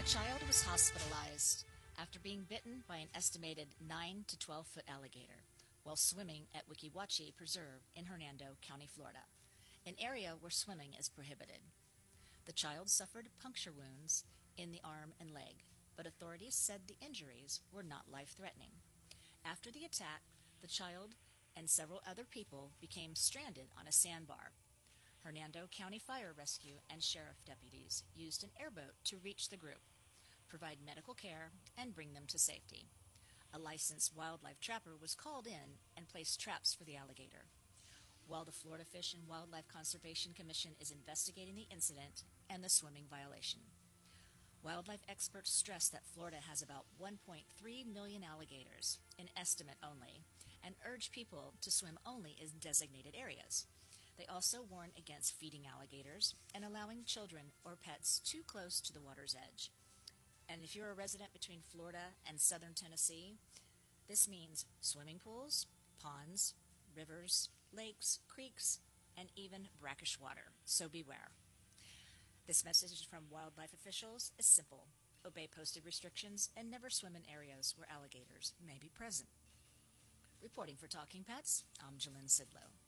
child was hospitalized after being bitten by an estimated 9 to 12-foot alligator while swimming at Weeki Wachee Preserve in Hernando County, Florida, an area where swimming is prohibited. The child suffered puncture wounds in the arm and leg, but authorities said the injuries were not life-threatening. After the attack, the child and several other people became stranded on a sandbar. Hernando County Fire Rescue and Sheriff deputies used an airboat to reach the group, provide medical care, and bring them to safety. A licensed wildlife trapper was called in and placed traps for the alligator. While the Florida Fish and Wildlife Conservation Commission is investigating the incident and the swimming violation. Wildlife experts stress that Florida has about 1.3 million alligators, an estimate only, and urge people to swim only in designated areas. They also warn against feeding alligators and allowing children or pets too close to the water's edge. And if you're a resident between Florida and southern Tennessee, this means swimming pools, ponds, rivers, lakes, creeks, and even brackish water, so beware. This message from wildlife officials is simple. Obey posted restrictions and never swim in areas where alligators may be present. Reporting for Talking Pets, I'm Jalynn Sidlow.